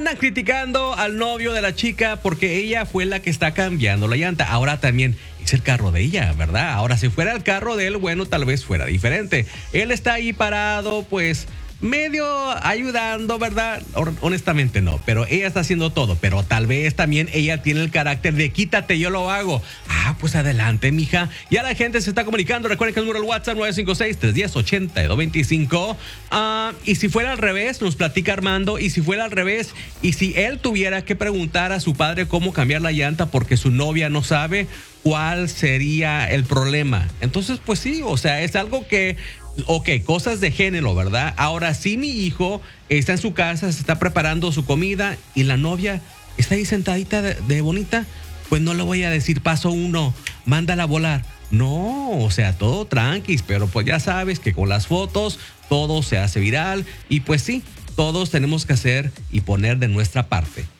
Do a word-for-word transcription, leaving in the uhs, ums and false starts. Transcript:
andan criticando al novio de la chica porque ella fue la que está cambiando la llanta. Ahora también es el carro de ella, ¿verdad? Ahora si fuera el carro de él, bueno, tal vez fuera diferente. Él está ahí parado, pues medio ayudando, ¿verdad? Honestamente no, pero ella está haciendo todo, pero tal vez también ella tiene el carácter de quítate, yo lo hago. Ah, pues adelante, mija. Ya la gente se está comunicando. Recuerden que el número del WhatsApp nueve cinco seis, tres uno cero, ocho dos dos cinco. Ah, y si fuera al revés, nos platica Armando, y si fuera al revés, y si él tuviera que preguntar a su padre cómo cambiar la llanta porque su novia no sabe, ¿cuál sería el problema? Entonces, pues sí, o sea, es algo que ok, cosas de género, ¿verdad? Ahora, si mi hijo está en su casa, se está preparando su comida y la novia está ahí sentadita de, de bonita, pues no le voy a decir paso uno, mándala a volar. No, o sea, todo tranquis, pero pues ya sabes que con las fotos todo se hace viral y pues sí, todos tenemos que hacer y poner de nuestra parte.